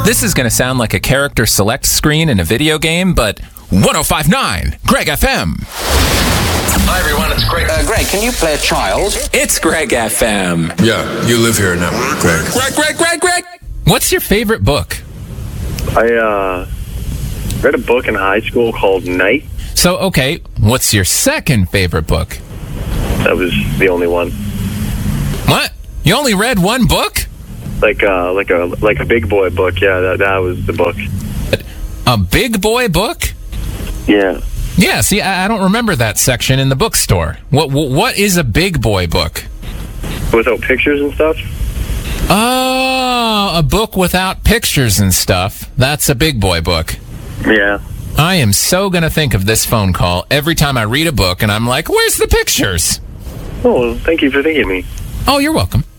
This is going to sound like a character select screen in a video game, but 105.9 Greg FM. Hi, everyone. It's Greg. Greg, can you play a child? It's Greg FM. Yeah, you live here now, Greg. Greg. What's your favorite book? I read a book in high school called Night. So, okay, what's your second favorite book? That was the only one. What? You only read one book? Like a big boy book. Yeah, that was the book. A big boy book? Yeah. Yeah, see, I don't remember that section in the bookstore. What is a big boy book? Without pictures and stuff? Oh, a book without pictures and stuff. That's a big boy book. Yeah. I am so going to think of this phone call every time I read a book, and I'm like, where's the pictures? Oh, well, thank you for thinking of me. Oh, you're welcome.